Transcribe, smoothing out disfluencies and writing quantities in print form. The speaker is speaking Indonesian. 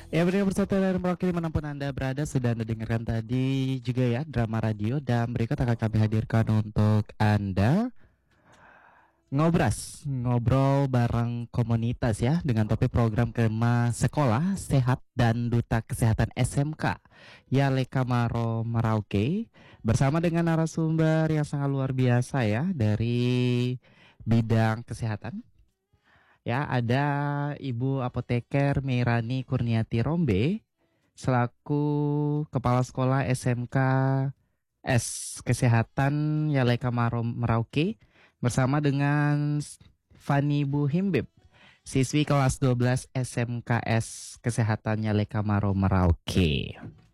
Ya, benar bersatu dan mewakili manapun Anda berada, sudah Anda dengarkan tadi juga ya drama radio, dan berikut akan kami hadirkan untuk Anda ngobrol bareng komunitas ya, dengan topik program Kema Sekolah Sehat dan Duta Kesehatan SMK ya Lekamaro Merauke, bersama dengan narasumber yang sangat luar biasa ya dari bidang kesehatan. Ya, ada Ibu Apoteker Meirani Kurniati Rombe selaku Kepala Sekolah SMK S Kesehatan Yaleka Merauke, bersama dengan Fani Bu Himbib, siswi kelas 12 SMKS Kesehatan Yaleka Merauke.